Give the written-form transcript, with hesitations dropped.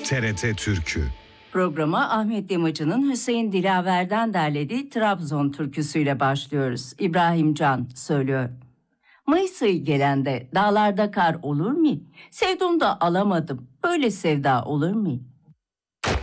TRT Türkü. Programa Ahmet Yamacı'nın Hüseyin Dilaver'den derlediği Trabzon türküsüyle başlıyoruz. İbrahim Can söylüyor. Mayıs ayı gelende dağlarda kar olur mu? Sevdum da alamadım, böyle sevda olur mu?